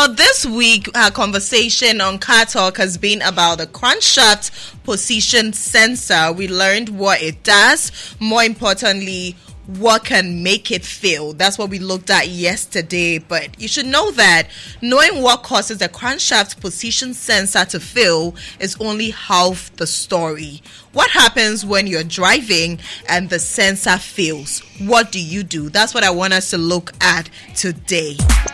So this week, our conversation on Car Talk has been about the crankshaft position sensor. We learned what it does. More importantly, what can make it fail. That's what we looked at yesterday. But you should know that knowing what causes the crankshaft position sensor to fail is only half the story. What happens when you're driving and the sensor fails? What do you do? That's what I want us to look at today.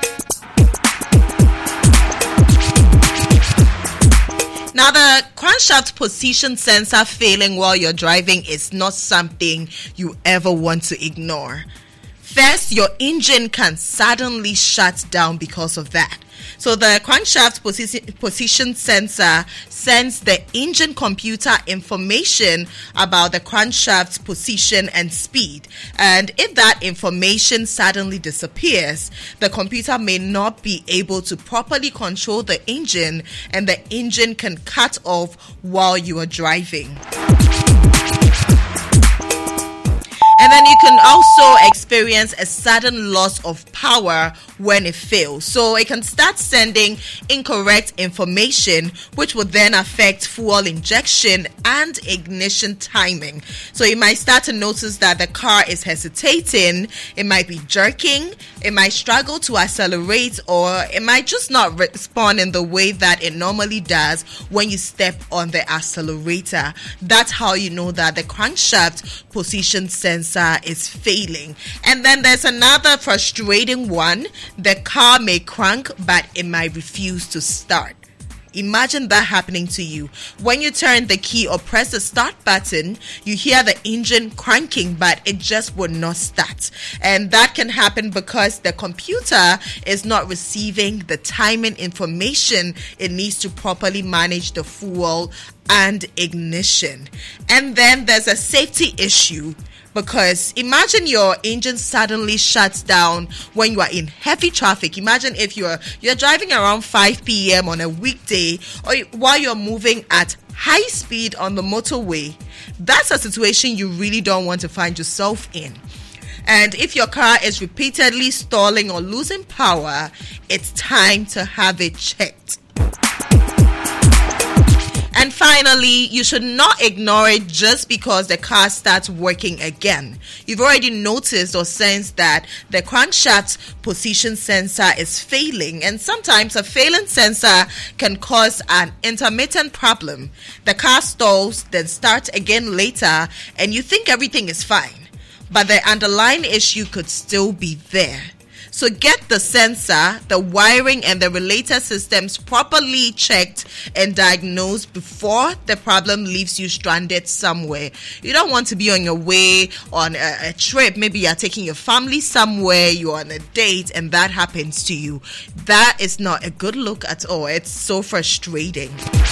Now, the crankshaft position sensor failing while you're driving is not something you ever want to ignore. First, your engine can suddenly shut down because of that. So the crankshaft position sensor sends the engine computer information about the crankshaft position and speed. And if that information suddenly disappears, the computer may not be able to properly control the engine, and the engine can cut off while you are driving. And then you can also experience a sudden loss of power when it fails. So it can start sending incorrect information, which will then affect fuel injection and ignition timing. So you might start to notice that the car is hesitating, it might be jerking, it might struggle to accelerate, or it might just not respond in the way that it normally does when you step on the accelerator. That's how you know that the crankshaft position sensor is failing. And then there's another frustrating one. The car may crank, but it might refuse to start. Imagine that happening to you. When you turn the key or press the start button, you hear the engine cranking, but it just would not start. And that can happen because the computer is not receiving the timing information it needs to properly manage the fuel and ignition. And then there's a safety issue. Because imagine your engine suddenly shuts down when you are in heavy traffic. Imagine if you're driving around 5 p.m. on a weekday, or while you're moving at high speed on the motorway. That's a situation you really don't want to find yourself in. And if your car is repeatedly stalling or losing power, it's time to have it checked. And finally, you should not ignore it just because the car starts working again. You've already noticed or sensed that the crankshaft position sensor is failing, and sometimes a failing sensor can cause an intermittent problem. The car stalls, then starts again later, and you think everything is fine, but the underlying issue could still be there. So get the sensor, the wiring, and the related systems properly checked and diagnosed before the problem leaves you stranded somewhere. You don't want to be on your way on a trip. Maybe you're taking your family somewhere, you're on a date, and that happens to you. That is not a good look at all. It's so frustrating.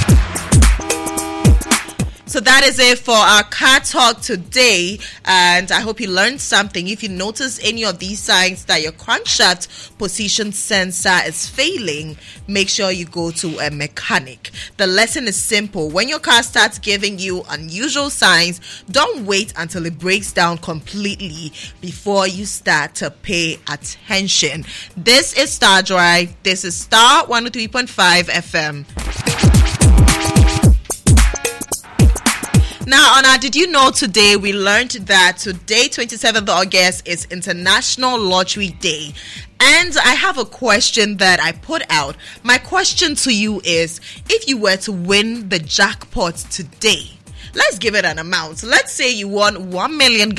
So that is it for our Car Talk today, and I hope you learned something. If you notice any of these signs that your crankshaft position sensor is failing, make sure you go to a mechanic. The lesson is simple. When your car starts giving you unusual signs, don't wait until it breaks down completely before you start to pay attention. This is Star Drive. This is Star 103.5 FM. Now, on our Did You Know Today, we learned that today, 27th August, is International Lottery Day. And I have a question that I put out. My question to you is, if you were to win the jackpot today, let's give it an amount. Let's say you won 1 million